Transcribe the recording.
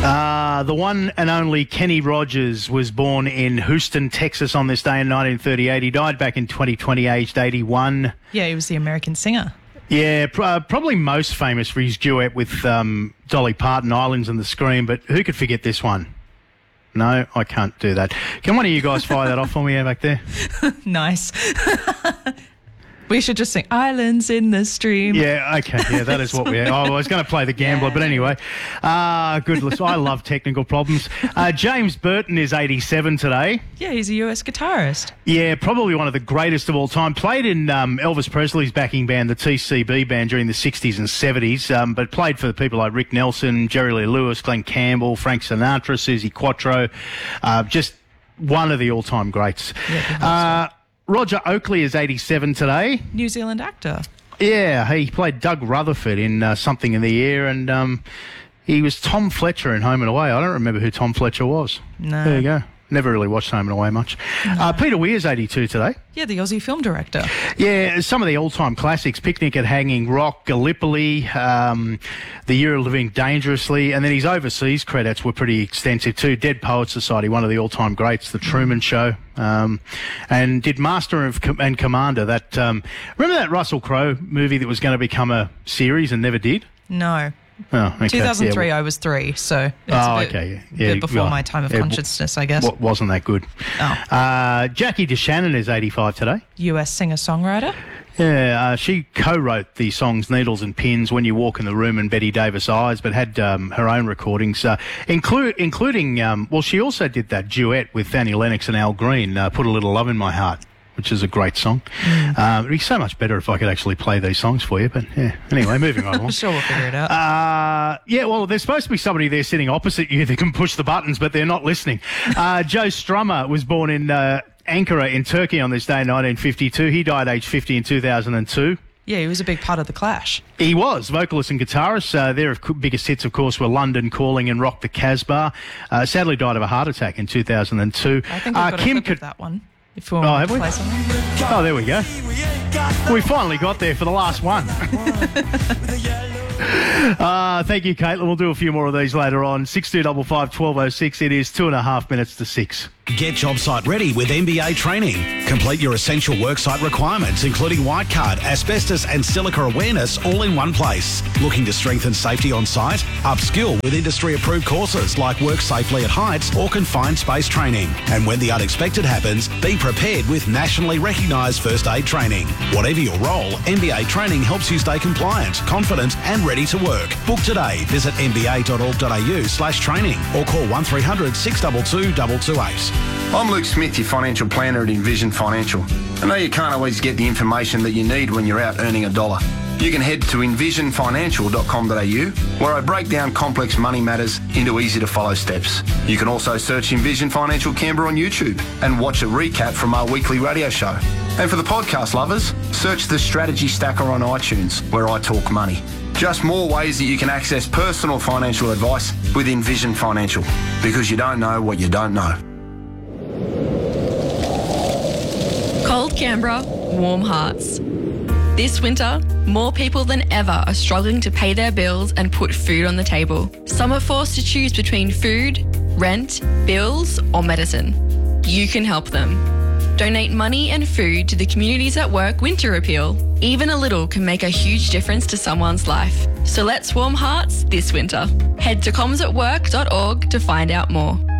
The one and only Kenny Rogers was born in Houston, Texas on this day in 1938. He died back in 2020, aged 81. Yeah, he was the American singer. Yeah, probably most famous for his duet with Dolly Parton, Islands in the Scream, but who could forget this one? No, I can't do that. Can one of you guys fire that off for me back there? Nice. We should just sing Islands in the Stream. Yeah, okay. Yeah, that is what we are. I was going to play the gambler, but anyway. Good listen. I love technical problems. James Burton is 87 today. Yeah, he's a US guitarist. Yeah, probably one of the greatest of all time. Played in Elvis Presley's backing band, the TCB band, during the 60s and 70s, but played for people like Rick Nelson, Jerry Lee Lewis, Glenn Campbell, Frank Sinatra, Susie Quattro. Just one of the all-time greats. Yeah, Roger Oakley is 87 today. New Zealand actor. Yeah, he played Doug Rutherford in Something in the Air, and he was Tom Fletcher in Home and Away. I don't remember who Tom Fletcher was. No. There you go. Never really watched Home and Away much. No. Peter Weir's 82 today. Yeah, the Aussie film director. Yeah, some of the all-time classics, Picnic at Hanging Rock, Gallipoli, The Year of Living Dangerously, and then his overseas credits were pretty extensive too. Dead Poets Society, one of the all-time greats, The Truman Show, and did Master and Commander. That remember that Russell Crowe movie that was going to become a series and never did? No. Oh, okay. 2003, I was 3, so it's a bit before my time of consciousness, I guess. Wasn't that good. Oh. Jackie DeShannon is 85 today. US singer-songwriter. Yeah, she co-wrote the songs Needles and Pins, When You Walk in the Room and Betty Davis Eyes, but had her own recordings, including, well, she also did that duet with Annie Lennox and Al Green, Put a Little Love in My Heart, which is a great song. It'd be so much better if I could actually play these songs for you, but yeah. Anyway, moving right along. Sure, we'll figure it out. Yeah, well, there's supposed to be somebody there sitting opposite you that can push the buttons, but they're not listening. Joe Strummer was born in Ankara in Turkey on this day in 1952. He died aged 50 in 2002. Yeah, he was a big part of The Clash. He was, vocalist and guitarist. Their biggest hits, of course, were London Calling and Rock the Casbah. Sadly died of a heart attack in 2002. I think we've got a clip of that one. If we want to play something. Oh, there we go. We finally got there for the last one. Thank you, Caitlin. We'll do a few more of these later on. 6255 1206. It is 2.5 minutes to 6. Get job site ready with MBA training. Complete your essential worksite requirements, including white card, asbestos and silica awareness, all in one place. Looking to strengthen safety on site? Upskill with industry-approved courses like Work Safely at Heights or Confined Space training. And when the unexpected happens, be prepared with nationally recognised first aid training. Whatever your role, MBA training helps you stay compliant, confident and ready to work. Book today. Visit mba.org.au/training or call 1300 622 228. I'm Luke Smith, your financial planner at Envision Financial. I know you can't always get the information that you need when you're out earning a dollar. You can head to envisionfinancial.com.au, where I break down complex money matters into easy-to-follow steps. You can also search Envision Financial Canberra on YouTube and watch a recap from our weekly radio show. And for the podcast lovers, search the Strategy Stacker on iTunes, where I talk money. Just more ways that you can access personal financial advice with Envision Financial, because you don't know what you don't know. Cold Canberra, warm hearts. This winter, more people than ever are struggling to pay their bills and put food on the table. Some are forced to choose between food, rent, bills, or medicine. You can help them. Donate money and food to the Communities at Work Winter Appeal. Even a little can make a huge difference to someone's life. So let's warm hearts this winter. Head to commsatwork.org to find out more.